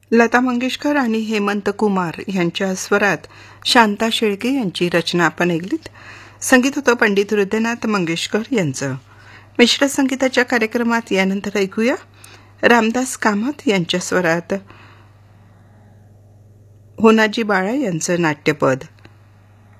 लता मंगेशकर आणि हेमंत कुमार यांच्या स्वरात शांता शेळके यांची रचना आपण ऐकलीत. संगीत होतं पंडित हृदयनाथ मंगेशकर यांचं. मिश्र संगीताच्या कार्यक्रमात यानंतर ऐकूया रामदास कामत यांच्या स्वरात होनाजी बाळा यांचं नाट्यपद.